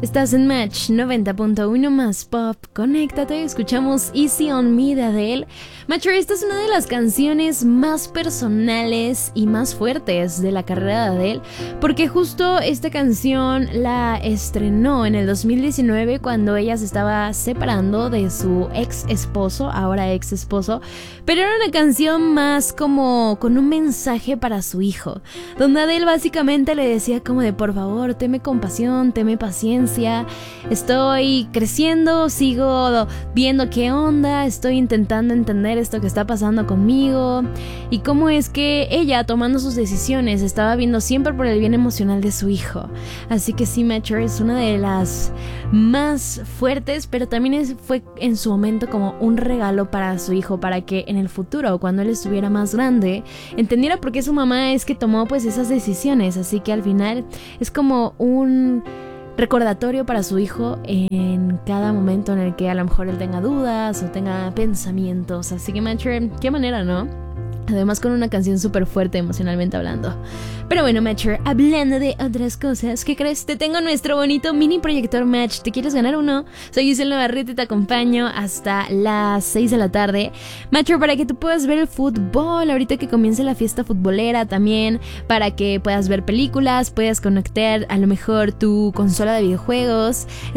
Estás en Match 90.1 más pop. Conéctate, escuchamos Easy on Me de Adele. Matcher, esta es una de las canciones más personales y más fuertes de la carrera de Adele, porque justo esta canción la estrenó en el 2019 cuando ella se estaba separando de su ex esposo, ahora ex esposo, pero era una canción más como con un mensaje para su hijo, donde Adele básicamente le decía como de por favor, teme compasión, teme paciencia. Estoy creciendo, sigo viendo qué onda, estoy intentando entender esto que está pasando conmigo y cómo es que ella, tomando sus decisiones, estaba viendo siempre por el bien emocional de su hijo. Así que sí, Matcher es una de las más fuertes, pero también fue en su momento como un regalo para su hijo, para que en el futuro, cuando él estuviera más grande, entendiera por qué su mamá es que tomó pues esas decisiones. Así que al final es como un recordatorio para su hijo en cada momento en el que a lo mejor él tenga dudas o tenga pensamientos. Así que Matcher, qué manera, ¿no? Además con una canción súper fuerte emocionalmente hablando. Pero bueno, Matcher, hablando de otras cosas, ¿qué crees? Te tengo nuestro bonito mini proyector Match. ¿Te quieres ganar uno? Soy Giselle Navarrete y te acompaño hasta las 6 de la tarde. Matcher, para que tú puedas ver el fútbol ahorita que comience la fiesta futbolera, también para que puedas ver películas, puedas conectar a lo mejor tu consola de videojuegos.